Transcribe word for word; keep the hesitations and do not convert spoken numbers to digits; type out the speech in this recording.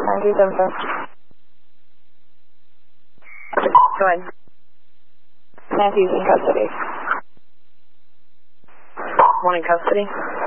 nine two seven five. Go ahead. Matthew's in custody. One in custody?